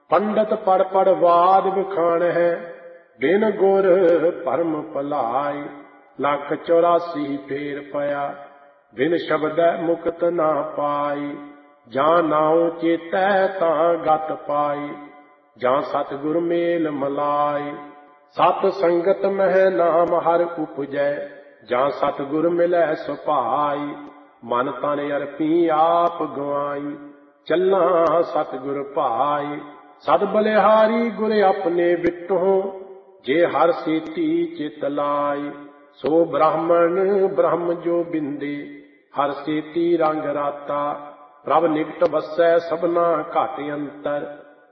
ਪੰਡਤ ਪੜ ਪੜ ਵਾਦ ਵਿਖਾਣ ਹੈ, ਬਿਨ ਗੁਰ ਭਰਮ ਭੁਲਾਈ। ਲੱਖ 84 ਫੇਰ ਪਿਆ, ਬਿਨ ਸ਼ਬਦੈ ਮੁਕਤ ਨਾ ਪਾਈ। ਜਾਂ ਨਾਉ ਚੇਤੈ ਤਾਂ ਗਤ ਪਾਈ, ਜਾਂ ਸਤਿਗੁਰ ਮੇਲ ਮਲਾਈ। ਸਤ ਸੰਗਤ ਮਹਿ ਨਾਮ ਹਰਿ ਉਪਜੈ, ਜਾਂ ਸਤਿਗੁਰ ਮਿਲੈ ਸੁਭਾਈ। ਮਨ ਤਨ ਅਰਪੀ ਆਪ ਗਵਾਈ, ਚੱਲਾਂ ਸਤਿਗੁਰ ਭਾਈ। ਸਦ ਬਲਿਹਾਰੀ ਗੁਰ ਆਪਣੇ ਵਿਟਹੁ, ਜੇ ਹਰਿ ਸੇਤੀ ਚਿਤ ਲਾਈ। ਸੋ ਬ੍ਰਾਹਮਣ ਬ੍ਰਹਮ ਜੋ ਬਿੰਦੇ, ਹਰਿ ਸੇਤੀ ਰੰਗ ਰਾਤਾ। ਪ੍ਰਭ ਨਿਕਟ ਵਸੈ ਸਭਨਾ ਘਟ ਅੰਤਰ,